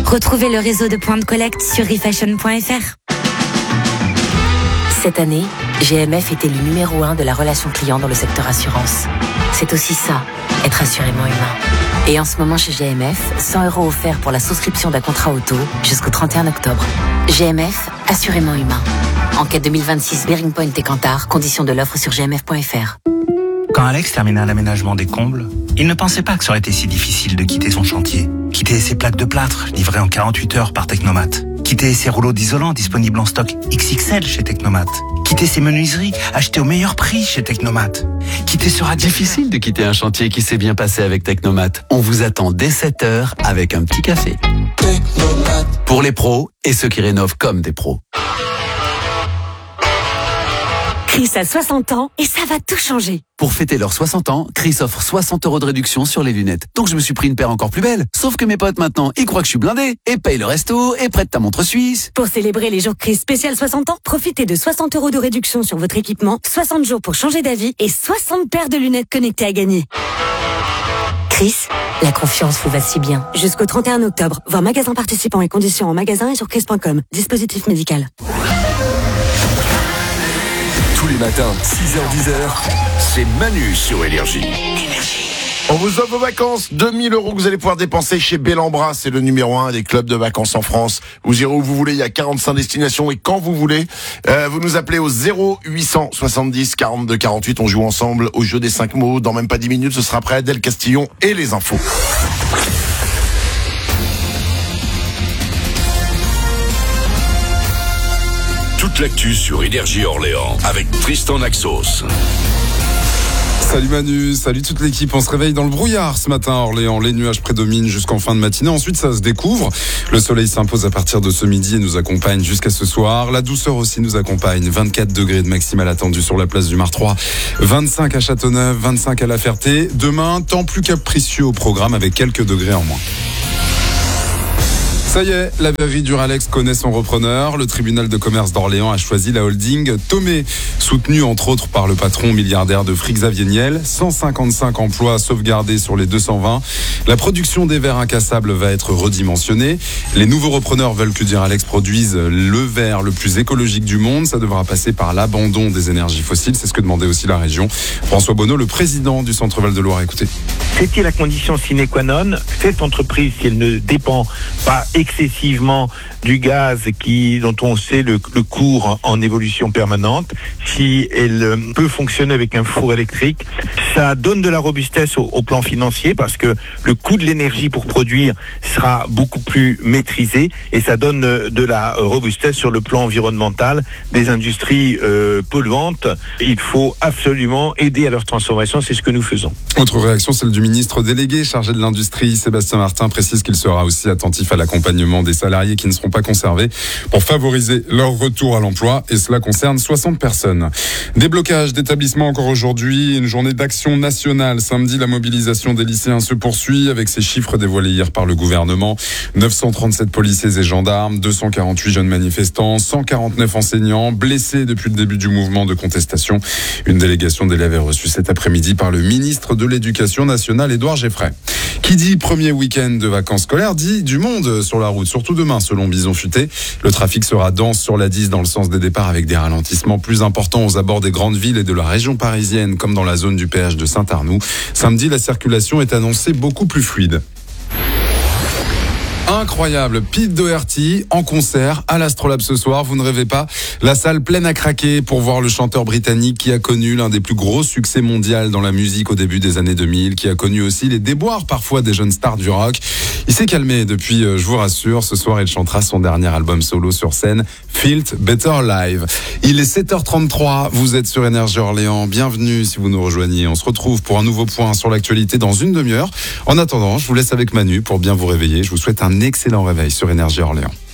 Retrouvez le réseau de points de collecte sur refashion.fr. Cette année, GMF est élu numéro 1 de la relation client dans le secteur assurance. C'est aussi ça, être assurément humain. Et en ce moment chez GMF, 100 € offerts pour la souscription d'un contrat auto jusqu'au 31 octobre. GMF, assurément humain. Enquête 2026 Bearing Point et Kantar, conditions de l'offre sur gmf.fr. Quand Alex termina l'aménagement des combles, il ne pensait pas que ça aurait été si difficile de quitter son chantier. Quitter ses plaques de plâtre, livrées en 48 heures par Technomat. Quitter ses rouleaux d'isolant disponibles en stock XXL chez Technomat. Quitter ses menuiseries achetées au meilleur prix chez Technomat. Quitter ce radiateur. Difficile de quitter un chantier qui s'est bien passé avec Technomat. On vous attend dès 7h avec un petit café. Technomat. Pour les pros et ceux qui rénovent comme des pros. Chris a 60 ans et ça va tout changer. Pour fêter leurs 60 ans, Chris offre 60 € de réduction sur les lunettes. Donc je me suis pris une paire encore plus belle. Sauf que mes potes maintenant, ils croient que je suis blindé et payent le resto et prêtent ta montre suisse. Pour célébrer les jours Chris spécial 60 ans, profitez de 60 € de réduction sur votre équipement, 60 jours pour changer d'avis et 60 paires de lunettes connectées à gagner. Chris, la confiance vous va si bien. Jusqu'au 31 octobre, voir magasin participant et conditions en magasin et sur chris.com. Dispositif médical. Tous les matins, 6h-10h, c'est Manu sur Énergie. On vous offre vos vacances, 2000 € que vous allez pouvoir dépenser chez Bellambra. C'est le numéro 1 des clubs de vacances en France. Vous irez où vous voulez, il y a 45 destinations et quand vous voulez. Vous nous appelez au 0870 42 48. On joue ensemble au jeu des 5 mots. Dans même pas 10 minutes, ce sera après Adèle Castillon et les infos. Toute l'actu sur Énergie Orléans avec Tristan Naxos. Salut Manu, salut toute l'équipe. On se réveille dans le brouillard ce matin à Orléans. Les nuages prédominent jusqu'en fin de matinée. Ensuite, ça se découvre. Le soleil s'impose à partir de ce midi et nous accompagne jusqu'à ce soir. La douceur aussi nous accompagne. 24 degrés de maximale attendu sur la place du Mar 3. 25 à Châteauneuf, 25 à La Ferté. Demain, temps plus capricieux au programme avec quelques degrés en moins. Ça y est, la verrerie Duralex connaît son repreneur. Le tribunal de commerce d'Orléans a choisi la holding Tomé, soutenue entre autres par le patron milliardaire de fric Xavier Niel. 155 emplois sauvegardés sur les 220. La production des verres incassables va être redimensionnée. Les nouveaux repreneurs veulent que Duralex produise le verre le plus écologique du monde. Ça devra passer par l'abandon des énergies fossiles. C'est ce que demandait aussi la région. François Bonneau, le président du Centre Val-de-Loire, écoutez. C'était la condition sine qua non. Cette entreprise, si elle ne dépend pas excessivement du gaz dont on sait le cours en évolution permanente, si elle peut fonctionner avec un four électrique, ça donne de la robustesse au plan financier parce que le coût de l'énergie pour produire sera beaucoup plus maîtrisé et ça donne de la robustesse sur le plan environnemental des industries polluantes. Il faut absolument aider à leur transformation, c'est ce que nous faisons. Autre réaction, celle du ministre délégué chargé de l'industrie, Sébastien Martin, précise qu'il sera aussi attentif à l'accompagnement des salariés qui ne seront pas conservés pour favoriser leur retour à l'emploi et cela concerne 60 personnes. Déblocage d'établissements encore aujourd'hui, une journée d'action nationale. Samedi, la mobilisation des lycéens se poursuit avec ces chiffres dévoilés hier par le gouvernement. 937 policiers et gendarmes, 248 jeunes manifestants, 149 enseignants blessés depuis le début du mouvement de contestation. Une délégation d'élèves est reçue cet après-midi par le ministre de l'Éducation nationale, Édouard Geffray. Qui dit premier week-end de vacances scolaires dit du monde sur la route, surtout demain selon Bison Futé. Le trafic sera dense sur la 10 dans le sens des départs avec des ralentissements plus importants aux abords des grandes villes et de la région parisienne comme dans la zone du péage de Saint-Arnoux. Samedi, la circulation est annoncée beaucoup plus fluide. Incroyable, Pete Doherty en concert à l'Astrolabe ce soir, vous ne rêvez pas, la salle pleine à craquer pour voir le chanteur britannique qui a connu l'un des plus gros succès mondiaux dans la musique au début des années 2000, qui a connu aussi les déboires parfois des jeunes stars du rock. Il s'est calmé depuis, je vous rassure, ce soir il chantera son dernier album solo sur scène, Felt Better Live. Il est 7h33, vous êtes sur Énergie Orléans, bienvenue si vous nous rejoignez. On se retrouve pour un nouveau point sur l'actualité dans une demi-heure. En attendant, je vous laisse avec Manu pour bien vous réveiller. Je vous souhaite un excellent réveil sur Énergie Orléans.